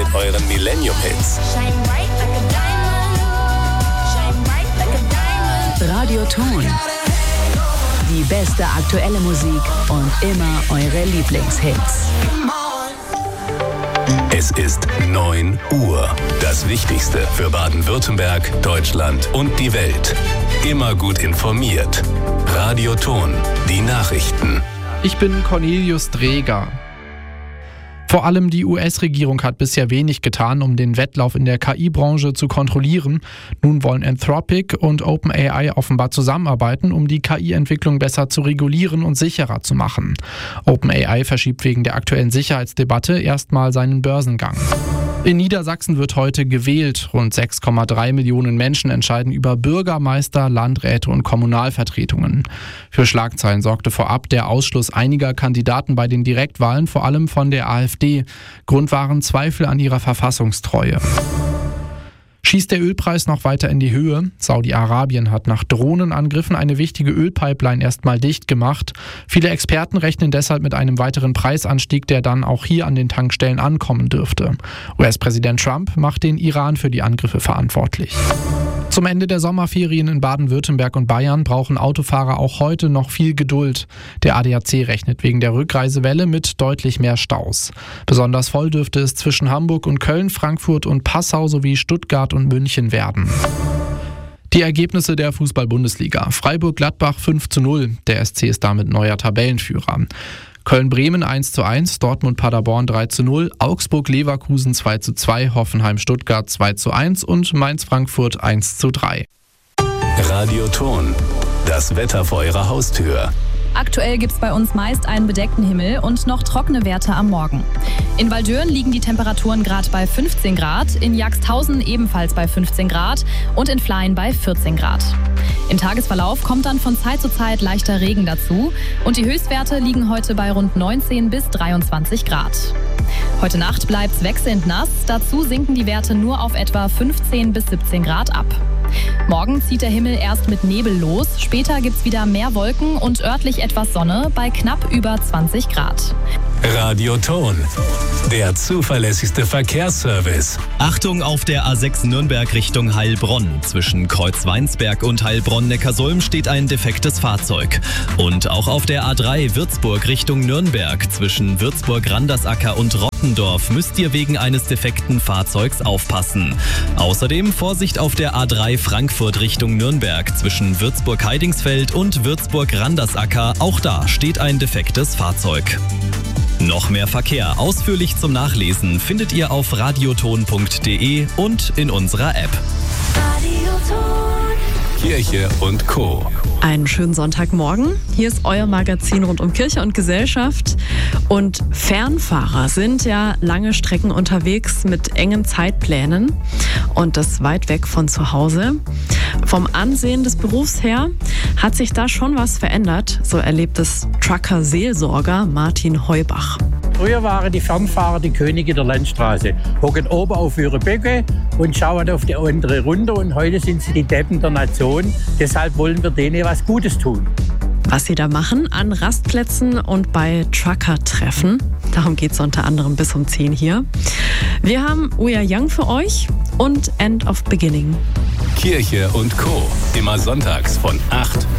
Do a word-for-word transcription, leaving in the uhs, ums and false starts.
mit euren Millennium-Hits. Radio Ton. Die beste aktuelle Musik und immer eure Lieblingshits. Es ist neun Uhr. Das Wichtigste für Baden-Württemberg, Deutschland und die Welt. Immer gut informiert. Radio Ton. Die Nachrichten. Ich bin Cornelius Dreger. Vor allem die U S-Regierung hat bisher wenig getan, um den Wettlauf in der K I-Branche zu kontrollieren. Nun wollen Anthropic und OpenAI offenbar zusammenarbeiten, um die K I-Entwicklung besser zu regulieren und sicherer zu machen. OpenAI verschiebt wegen der aktuellen Sicherheitsdebatte erstmal seinen Börsengang. In Niedersachsen wird heute gewählt. Rund sechs Komma drei Millionen Menschen entscheiden über Bürgermeister, Landräte und Kommunalvertretungen. Für Schlagzeilen sorgte vorab der Ausschluss einiger Kandidaten bei den Direktwahlen, vor allem von der AfD. Grund waren Zweifel an ihrer Verfassungstreue. Schießt der Ölpreis noch weiter in die Höhe? Saudi-Arabien hat nach Drohnenangriffen eine wichtige Ölpipeline erstmal dicht gemacht. Viele Experten rechnen deshalb mit einem weiteren Preisanstieg, der dann auch hier an den Tankstellen ankommen dürfte. U S-Präsident Trump macht den Iran für die Angriffe verantwortlich. Zum Ende der Sommerferien in Baden-Württemberg und Bayern brauchen Autofahrer auch heute noch viel Geduld. Der A D A C rechnet wegen der Rückreisewelle mit deutlich mehr Staus. Besonders voll dürfte es zwischen Hamburg und Köln, Frankfurt und Passau sowie Stuttgart und München werden. Die Ergebnisse der Fußball-Bundesliga. Freiburg-Gladbach fünf zu null. Der S C ist damit neuer Tabellenführer. Köln-Bremen eins zu eins, Dortmund-Paderborn drei zu null, Augsburg-Leverkusen zwei zu zwei, Hoffenheim-Stuttgart zwei zu eins und Mainz-Frankfurt eins zu drei. Radio Ton. Das Wetter vor eurer Haustür. Aktuell gibt es bei uns meist einen bedeckten Himmel und noch trockene Werte am Morgen. In Waldören liegen die Temperaturen gerade bei fünfzehn Grad, in Jagsthausen ebenfalls bei fünfzehn Grad und in Fleien bei vierzehn Grad. Im Tagesverlauf kommt dann von Zeit zu Zeit leichter Regen dazu und die Höchstwerte liegen heute bei rund neunzehn bis dreiundzwanzig Grad. Heute Nacht bleibt es wechselnd nass, dazu sinken die Werte nur auf etwa fünfzehn bis siebzehn Grad ab. Morgen zieht der Himmel erst mit Nebel los, später gibt's wieder mehr Wolken und örtlich etwas Sonne bei knapp über zwanzig Grad. Radio Ton, der zuverlässigste Verkehrsservice. Achtung auf der A sechs Nürnberg Richtung Heilbronn. Zwischen Kreuzweinsberg und Heilbronn-Neckarsulm steht ein defektes Fahrzeug. Und auch auf der A drei Würzburg Richtung Nürnberg. Zwischen Würzburg-Randersacker und Rottendorf müsst ihr wegen eines defekten Fahrzeugs aufpassen. Außerdem Vorsicht auf der A drei Frankfurt Richtung Nürnberg. Zwischen Würzburg-Heidingsfeld und Würzburg-Randersacker. Auch da steht ein defektes Fahrzeug. Noch mehr Verkehr ausführlich zum Nachlesen findet ihr auf radioton punkt de und in unserer App. Kirche und Co. Einen schönen Sonntagmorgen. Hier ist euer Magazin rund um Kirche und Gesellschaft. Und Fernfahrer sind ja lange Strecken unterwegs mit engen Zeitplänen und das weit weg von zu Hause. Vom Ansehen des Berufs her hat sich da schon was verändert. So erlebt es Trucker-Seelsorger Martin Heubach. Früher waren die Fernfahrer die Könige der Landstraße, hocken oben auf ihre Böcke und schauen auf die andere runter. Und heute sind sie die Deppen der Nation. Deshalb wollen wir denen was Gutes tun. Was sie da machen an Rastplätzen und bei Trucker-Treffen. Darum geht es unter anderem bis um zehn hier. Wir haben We Are Young für euch und End of Beginning. Kirche und Co. Immer sonntags von acht